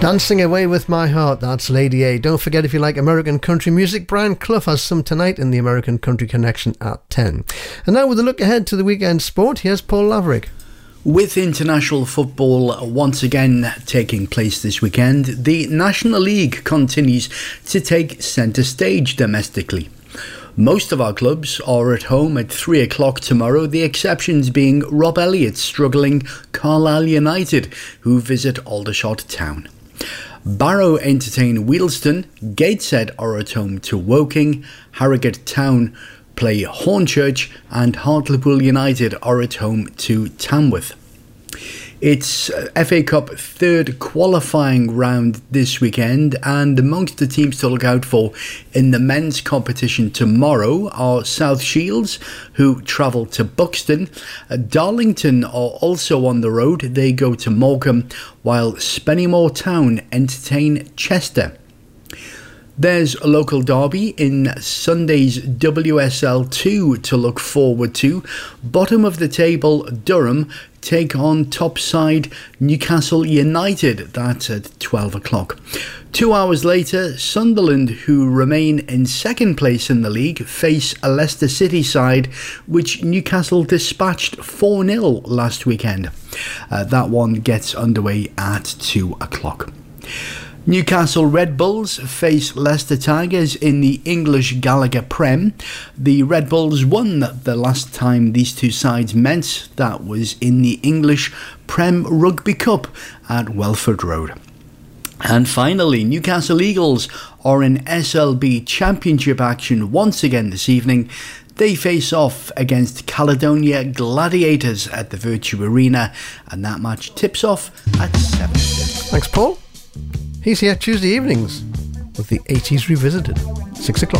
Dancing Away With My Heart, that's Lady A. Don't forget, if you like American country music, Brian Clough has some tonight in the American Country Connection at 10. And now with a look ahead to the weekend sport, here's Paul Laverick. With international football once again taking place this weekend, the National League continues to take centre stage domestically. Most of our clubs are at home at 3 o'clock tomorrow, the exceptions being Rob Elliott's struggling Carlisle United, who visit Aldershot Town. Barrow entertain Wealdstone, Gateshead are at home to Woking, Harrogate Town play Hornchurch, and Hartlepool United are at home to Tamworth. It's FA Cup third qualifying round this weekend, and amongst the teams to look out for in the men's competition tomorrow are South Shields, who travel to Buxton. Darlington are also on the road, they go to Morecambe, while Spennymoor Town entertain Chester. There's a local derby in Sunday's WSL 2 to look forward to. Bottom of the table, Durham take on top side Newcastle United. That's at 12 o'clock. 2 hours later, Sunderland, who remain in second place in the league, face a Leicester City side which Newcastle dispatched 4-0 last weekend. That one gets underway at 2 o'clock. Newcastle Red Bulls face Leicester Tigers in the English Gallagher Prem. The Red Bulls won the last time these two sides met. That was in the English Prem Rugby Cup at Welford Road. And finally, Newcastle Eagles are in SLB Championship action once again this evening. They face off against Caledonia Gladiators at the Virtue Arena, and that match tips off at 7. Thanks, Paul. He's here Tuesday evenings with the 80s Revisited, 6 o'clock.